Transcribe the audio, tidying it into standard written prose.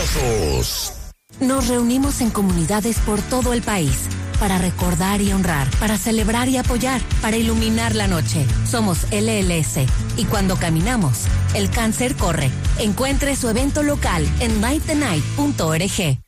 famosos. Nos reunimos en comunidades por todo el país para recordar y honrar, para celebrar y apoyar, para iluminar la noche. Somos LLS y cuando caminamos, el cáncer corre. Encuentre su evento local en nightthenight.org.